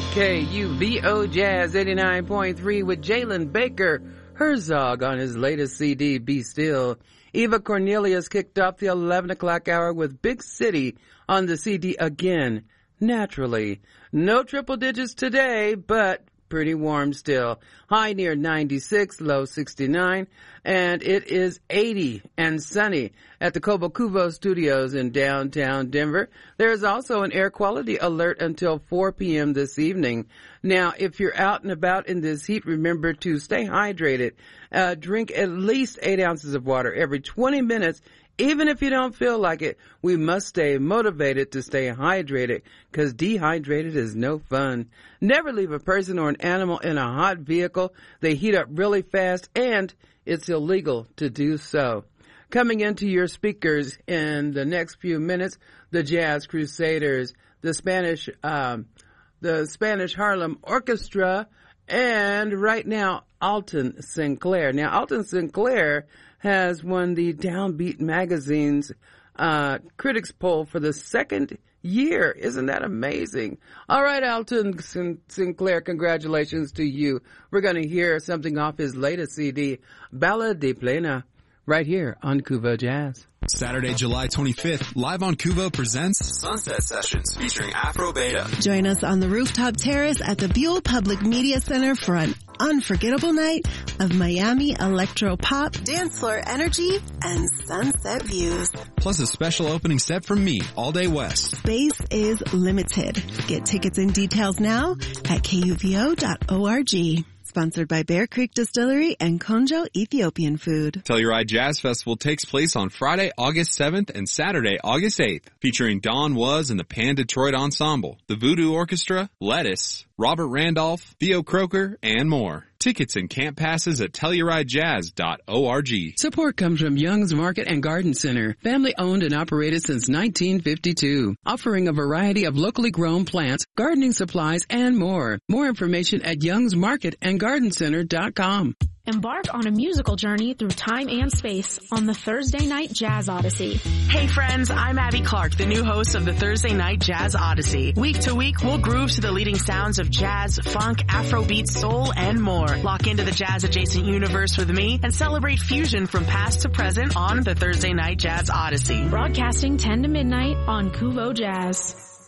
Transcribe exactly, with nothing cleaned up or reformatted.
K U V O Jazz eighty-nine point three with Jalen Baker Herzog on his latest C D, Be Still. Eva Cornelius kicked off the eleven o'clock hour with Big City on the C D again, Naturally. No triple digits today, but pretty warm still. High near ninety-six, low sixty-nine, and it is eighty and sunny at the Kobo Kuvo Studios in downtown Denver. There is also an air quality alert until four p.m. this evening. Now, if you're out and about in this heat, remember to stay hydrated. Uh, drink at least eight ounces of water every twenty minutes. Even if you don't feel like it, we must stay motivated to stay hydrated, because dehydrated is no fun. Never leave a person or an animal in a hot vehicle. They heat up really fast, and it's illegal to do so. Coming into your speakers in the next few minutes, the Jazz Crusaders, the Spanish, um, the Spanish Harlem Orchestra, and right now, Alton Sinclair. Now, Alton Sinclair has won the Downbeat Magazine's uh, critics poll for the second year. Isn't that amazing? All right, Alton Sin- Sinclair, congratulations to you. We're going to hear something off his latest C D, Balla de Plena, right here on Kuvo Jazz. Saturday, July twenty-fifth, Live on Kuvo presents Sunset Sessions featuring Afro Beta. Join us on the rooftop terrace at the Buell Public Media Center for an unforgettable night of Miami electro pop, dance floor energy, and sunset views. Plus a special opening set from me, All Day West. Space is limited. Get tickets and details now at K U V O dot org. Sponsored by Bear Creek Distillery and Konjo Ethiopian Food. Telluride Jazz Festival takes place on Friday, August seventh and Saturday, August eighth, featuring Don Was and the Pan Detroit Ensemble, the Voodoo Orchestra, Lettuce, Robert Randolph, Theo Croker, and more. Tickets and camp passes at telluride jazz dot org. Support comes from Young's Market and Garden Center, family owned and operated since nineteen fifty-two, offering a variety of locally grown plants, gardening supplies, and more. More information at youngs market and garden center dot com. Embark on a musical journey through time and space on the Thursday Night Jazz Odyssey. Hey friends, I'm Abby Clark, the new host of the Thursday Night Jazz Odyssey. Week to week, we'll groove to the leading sounds of jazz, funk, Afrobeat, soul, and more. Lock into the jazz-adjacent universe with me and celebrate fusion from past to present on the Thursday Night Jazz Odyssey. Broadcasting ten to midnight on Kuvo Jazz.